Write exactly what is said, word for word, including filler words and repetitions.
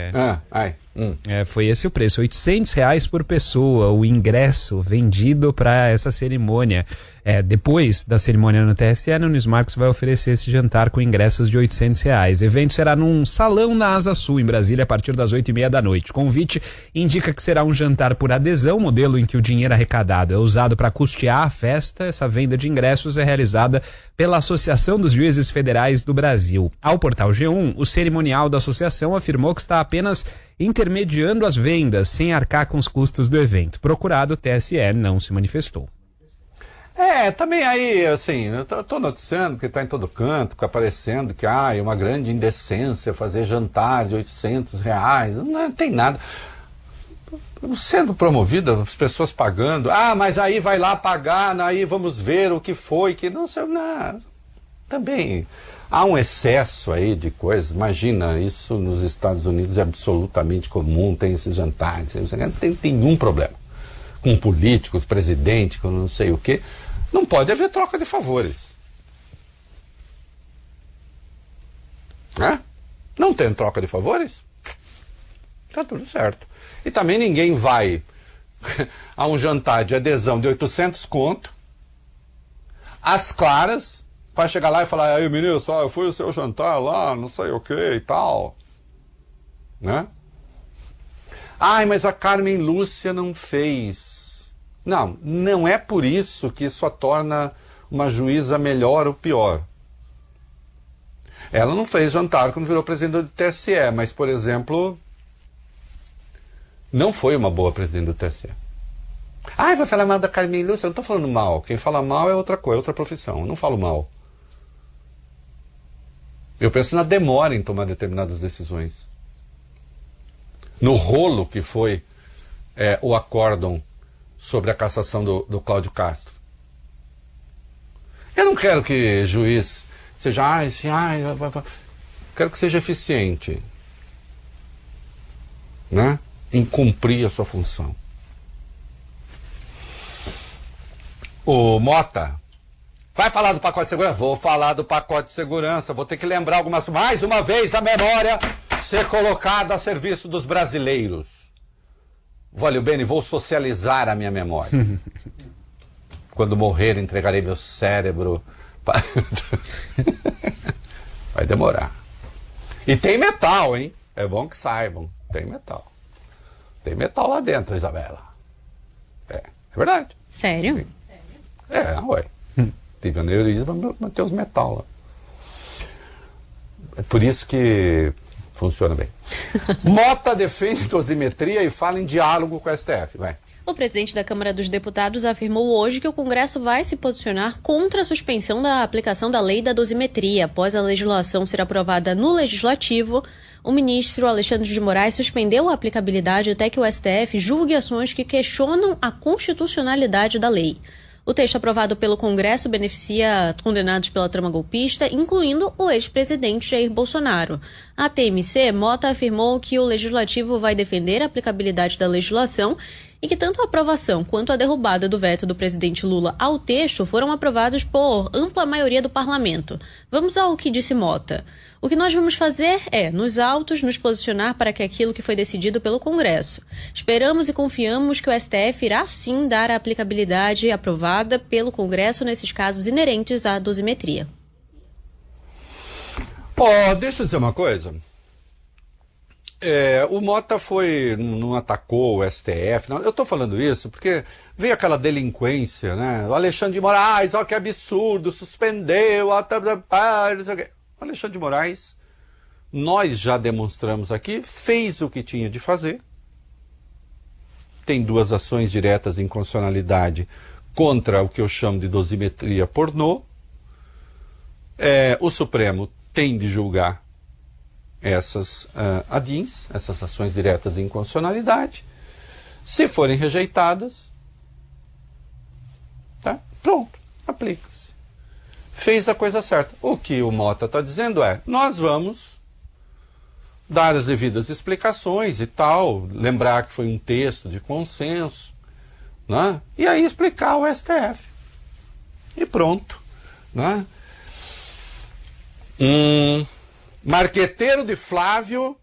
É, Ah, ai. Hum. é, foi esse o preço, oitocentos reais por pessoa, o ingresso vendido para essa cerimônia. É, depois da cerimônia no T S E, a Nunes Marques vai oferecer esse jantar com ingressos de oitocentos reais. O evento será num salão na Asa Sul, em Brasília, a partir das oito e meia da noite. O convite indica que será um jantar por adesão, modelo em que o dinheiro arrecadado é usado para custear a festa. Essa venda de ingressos é realizada pela Associação dos Juízes Federais do Brasil. Ao portal G um, o cerimonial da associação afirmou que está apenas intermediando as vendas, sem arcar com os custos do evento. Procurado, o T S E não se manifestou. É, também aí, assim, eu tô, tô noticiando que está em todo canto, fica aparecendo que ah, é uma grande indecência fazer jantar de oitocentos reais, não tem nada. Sendo promovida, as pessoas pagando, ah, mas aí vai lá pagar, aí vamos ver o que foi, que não sei, não. Também há um excesso aí de coisas, imagina, isso nos Estados Unidos é absolutamente comum, tem esses jantares, não tem nenhum problema. Com políticos, presidente, com não sei o quê. Não pode haver troca de favores. Né? Não tem troca de favores? Tá tudo certo. E também ninguém vai a um jantar de adesão de oitocentos conto, às claras, para chegar lá e falar, aí ministro, ó, eu fui o seu jantar lá, não sei o que e tal. Né? Ai, mas a Carmen Lúcia não fez. Não, não é por isso que isso a torna uma juíza melhor ou pior. Ela não fez jantar quando virou presidente do T S E, mas, por exemplo, não foi uma boa presidente do T S E. Ah, vai falar mal da Carmen Lúcia? Eu não estou falando mal. Quem fala mal é outra coisa, outra profissão. Eu não falo mal. Eu penso na demora em tomar determinadas decisões. No rolo que foi é, o acórdão sobre a cassação do, do Cláudio Castro. Eu não quero que juiz seja, ah, assim, ah, quero que seja eficiente, né, em cumprir a sua função. O Mota vai falar do pacote de segurança? Vou falar do pacote de segurança, vou ter que lembrar algumas, mais uma vez a memória ser colocada a serviço dos brasileiros. Valeu, Beni, vou socializar a minha memória. Quando morrer, entregarei meu cérebro. Para... Vai demorar. E tem metal, hein? É bom que saibam. Tem metal. Tem metal lá dentro, Isabela. É, é verdade. Sério? É, ué. Tive aneurisma, mas tem os metal lá. É por isso que funciona bem. Mota defende dosimetria e fala em diálogo com a S T F. Vai. O presidente da Câmara dos Deputados afirmou hoje que o Congresso vai se posicionar contra a suspensão da aplicação da lei da dosimetria. Após a legislação ser aprovada no Legislativo, o ministro Alexandre de Moraes suspendeu a aplicabilidade até que o S T F julgue ações que questionam a constitucionalidade da lei. O texto aprovado pelo Congresso beneficia condenados pela trama golpista, incluindo o ex-presidente Jair Bolsonaro. A T M C, Mota afirmou que o Legislativo vai defender a aplicabilidade da legislação e que tanto a aprovação quanto a derrubada do veto do presidente Lula ao texto foram aprovados por ampla maioria do parlamento. Vamos ao que disse Mota. O que nós vamos fazer é, nos autos, nos posicionar para que aquilo que foi decidido pelo Congresso. Esperamos e confiamos que o S T F irá sim dar a aplicabilidade aprovada pelo Congresso nesses casos inerentes à dosimetria. Ó, oh, deixa eu dizer uma coisa. É, o Mota foi, não atacou o S T F, não. Eu estou falando isso porque veio aquela delinquência, né? O Alexandre de Moraes, ó que absurdo, suspendeu, ó, tá, tá, tá, não sei o quê. O Alexandre de Moraes, nós já demonstramos aqui, fez o que tinha de fazer. Tem duas ações diretas em inconstitucionalidade contra o que eu chamo de dosimetria pornô. É, o Supremo tem de julgar essas uh, A D I Ns, essas ações diretas em inconstitucionalidade. Se forem rejeitadas, tá? Pronto, aplica-se. Fez a coisa certa. O que o Mota está dizendo é, nós vamos dar as devidas explicações e tal, lembrar que foi um texto de consenso, né? E aí explicar ao S T F. E pronto. Né? Um marqueteiro de Flávio